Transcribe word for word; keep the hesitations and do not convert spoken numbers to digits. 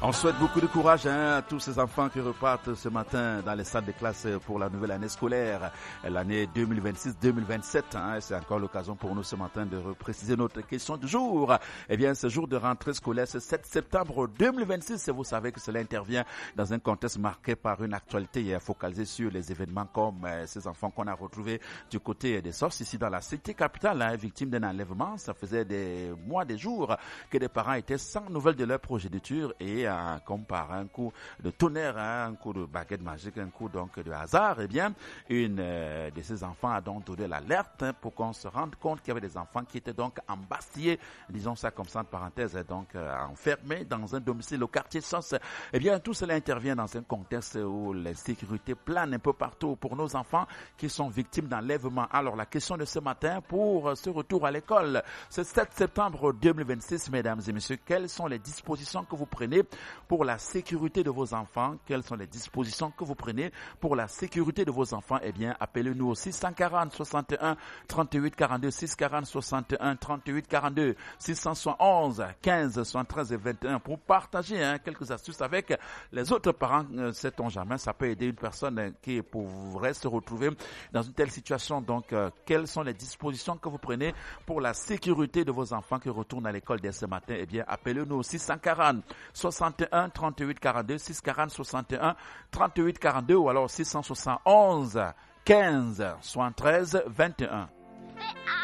On souhaite beaucoup de courage hein, à tous ces enfants qui repartent ce matin dans les salles de classe pour la nouvelle année scolaire, l'année deux mille vingt-six deux mille vingt-sept. Hein, c'est encore l'occasion pour nous ce matin de repréciser notre question du jour. Eh bien, ce jour de rentrée scolaire, ce sept septembre deux mille vingt-six, et vous savez que cela intervient dans un contexte marqué par une actualité focalisée sur les événements comme euh, ces enfants qu'on a retrouvés du côté des sources ici dans la cité capitale, hein, victimes d'un enlèvement. Ça faisait des mois, des jours que des parents étaient sans nouvelles de leur progéniture et euh, comme par un coup de tonnerre, hein, un coup de baguette magique, un coup donc de hasard, eh bien, une euh, de ces enfants a donc donné l'alerte hein, pour qu'on se rende compte qu'il y avait des enfants qui étaient donc embastillés, disons ça comme ça en parenthèse, donc euh, enfermés dans un domicile au quartier Sos. Eh bien, tout cela intervient dans un contexte où l'insécurité plane un peu partout pour nos enfants qui sont victimes d'enlèvement. Alors, la question de ce matin pour ce retour à l'école, ce sept septembre deux mille vingt-six, mesdames et messieurs, quelles sont les dispositions que vous prenez pour la sécurité de vos enfants? Quelles sont les dispositions que vous prenez pour la sécurité de vos enfants? Eh bien, appelez-nous au six cent quarante, soixante et un, trente-huit quarante-deux, six cent quarante, soixante et un, trente-huit quarante-deux, six cent soixante-onze, quinze, soixante-treize et vingt et un pour partager hein, quelques astuces avec les autres parents. Euh, sait-on jamais, ça peut aider une personne euh, qui pourrait se retrouver dans une telle situation. Donc, euh, quelles sont les dispositions que vous prenez pour la sécurité de vos enfants qui retournent à l'école dès ce matin? Eh bien, appelez-nous au six cent quarante, soixante et un, trente-huit quarante-deux, six cent quarante, soixante et un, trente-huit quarante-deux ou alors six cent soixante-onze, quinze, soixante-treize, vingt et un.